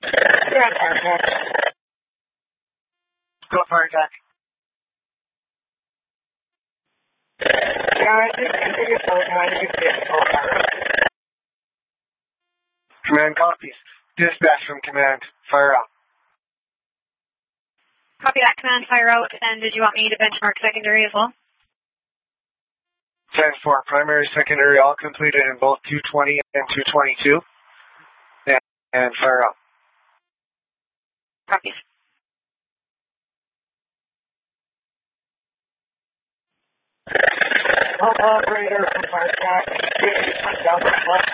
You're on fire attack. Go fire attack. Guys, just continue forward now. You can get full fire. Command copies. Dispatch from command. Fire out. Copy that, command, fire out. And did you want me to benchmark secondary as well? 10-4. Primary, secondary, all completed in both 220 and 222. And fire out. Copies. Operator from fire attack. Down the front.